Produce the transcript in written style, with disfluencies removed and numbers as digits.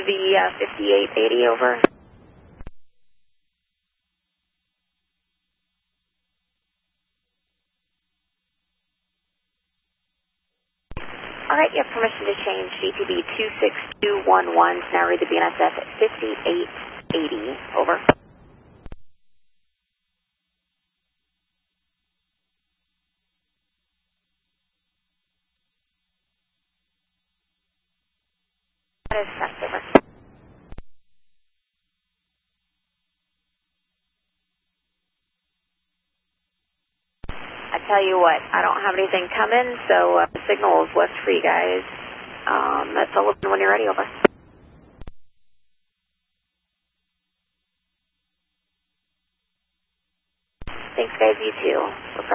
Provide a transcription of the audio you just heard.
the 5880, over. All right, you have permission to change GTB 26211 to now read the BNSF at 5880, over. That is correct, over. I tell you what, I don't have anything coming, so the signal is left for you guys. That's all when you're ready, over. Thanks, guys, you too.